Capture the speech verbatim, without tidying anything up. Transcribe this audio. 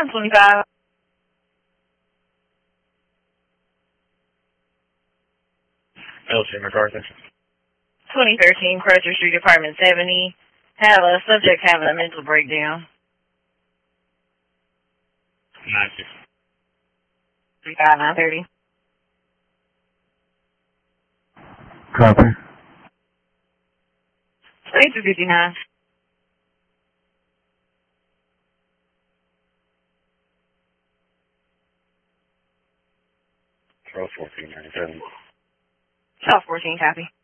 one twenty-five. L C MacArthur. twenty thirteen Crutcher Street, Apartment seventy. Have a subject having a mental breakdown. ninety. three five nine thirty. Copy. eight fifty-nine. twelve fourteen ninety-seven. twelve fourteen, copy.